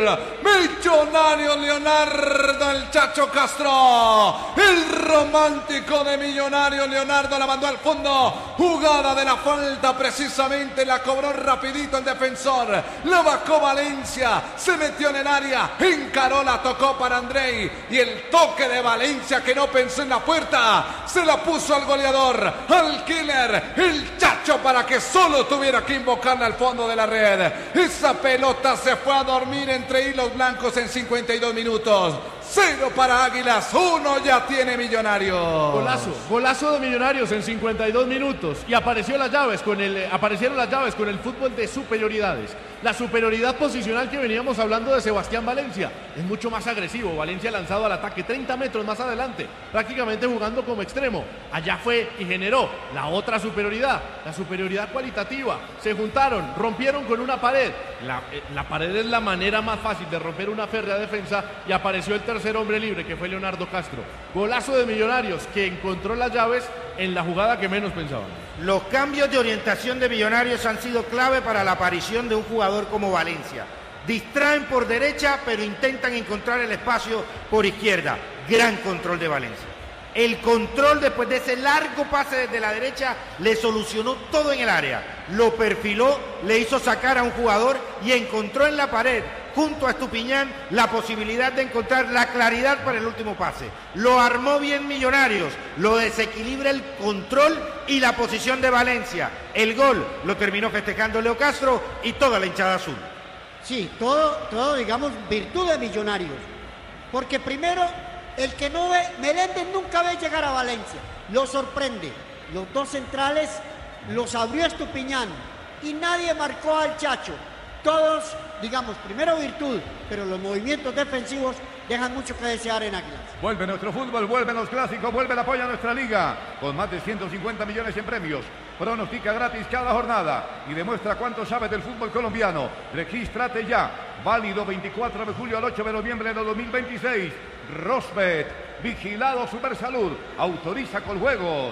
Millonario Leonardo el Chacho Castro. El romántico de Millonario Leonardo la mandó al fondo. Jugada de la falta, precisamente la cobró rapidito el defensor. La bajó Valencia, se metió en el área, encaró, la tocó para Andrei. Y el toque de Valencia, que no pensó en la puerta, se la puso al goleador, al killer, el Chacho, para que solo tuviera que invocarla al fondo de la red. Esa pelota se fue a dormir entre hilos blancos en 52 minutos. 0 para Águilas, 1 ya tiene Millonarios. Golazo de Millonarios en 52 minutos. Y aparecieron las llaves con el fútbol de superioridades. La superioridad posicional que veníamos hablando de Sebastián Valencia. Es mucho más agresivo. Valencia lanzado al ataque 30 metros más adelante, prácticamente jugando como extremo. Allá fue y generó la otra superioridad, la superioridad cualitativa. Se juntaron, rompieron con una pared. La pared es la manera más fácil de romper una férrea defensa, y apareció el tercer hombre libre, que fue Leonardo Castro. Golazo de Millonarios, que encontró las llaves en la jugada que menos pensaban. Los cambios de orientación de Millonarios han sido clave para la aparición de un jugador como Valencia. Distraen por derecha, pero intentan encontrar el espacio por izquierda. Gran control de Valencia. El control, después de ese largo pase desde la derecha, le solucionó todo en el área. Lo perfiló, le hizo sacar a un jugador y encontró en la pared, junto a Estupiñán, la posibilidad de encontrar la claridad para el último pase. Lo armó bien Millonarios, lo desequilibra el control y la posición de Valencia. El gol lo terminó festejando Leo Castro y toda la hinchada azul. Sí, todo digamos, virtud de Millonarios. Porque primero, el que no ve, Meléndez nunca ve llegar a Valencia. Lo sorprende. Los dos centrales los abrió Estupiñán y nadie marcó al Chacho. Todos, digamos, primero virtud, pero los movimientos defensivos dejan mucho que desear en Águilas. Vuelve nuestro fútbol, vuelven los clásicos, vuelve el apoyo a nuestra liga, con más de 150 millones en premios. Pronostica gratis cada jornada y demuestra cuánto sabes del fútbol colombiano. Regístrate ya, válido 24 de julio al 8 de noviembre de 2026. Rosbet, vigilado Supersalud, autoriza con juegos.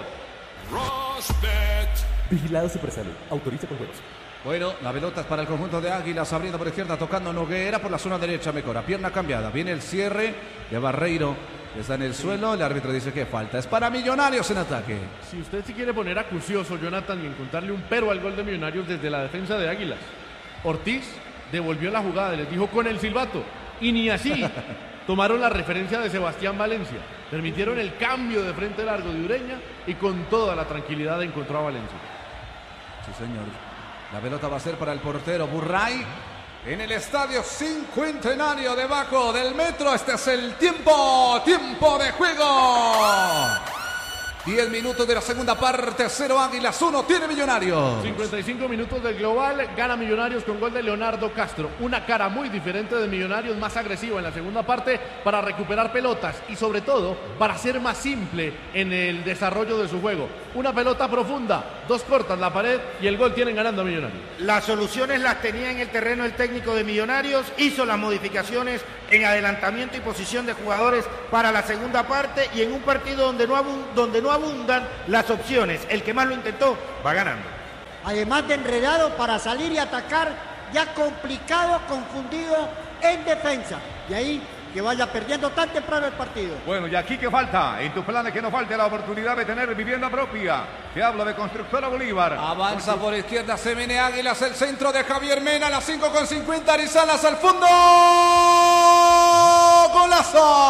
Rosbet, vigilado Supersalud, autoriza con juegos. Bueno, la pelota es para el conjunto de Águilas, abriendo por izquierda, tocando Noguera por la zona derecha, mejora, pierna cambiada, viene el cierre de Barreiro, está en el suelo, el árbitro dice que falta, es para Millonarios en ataque. Si usted se quiere poner acucioso, Jonathan, y encontrarle un pero al gol de Millonarios desde la defensa de Águilas, Ortiz devolvió la jugada, les dijo con el silbato, y ni así tomaron la referencia de Sebastián Valencia, permitieron el cambio de frente largo de Ureña y con toda la tranquilidad encontró a Valencia. Sí, señor. La pelota va a ser para el portero Burray en el Estadio Cincuentenario, debajo del metro. Este es el tiempo de juego. 10 minutos de la segunda parte, 0 Águilas, 1 tiene Millonarios. 55 minutos del global, gana Millonarios con gol de Leonardo Castro. Una cara muy diferente de Millonarios, más agresiva en la segunda parte para recuperar pelotas y sobre todo para ser más simple en el desarrollo de su juego. Una pelota profunda, dos cortas la pared y el gol tienen ganando a Millonarios. Las soluciones las tenía en el terreno el técnico de Millonarios, hizo las modificaciones en adelantamiento y posición de jugadores para la segunda parte y en un partido donde no abundan las opciones. El que más lo intentó va ganando. Además de enredado para salir y atacar, ya complicado, confundido en defensa. Y ahí que vaya perdiendo tan temprano el partido. Bueno, y aquí que falta, en tus planes que no falte la oportunidad de tener vivienda propia. Te hablo de Constructora Bolívar. Avanza por izquierda, se viene Águilas, el centro de Javier Mena, a las 5:50, Arizalas al fondo. ¡Golazo!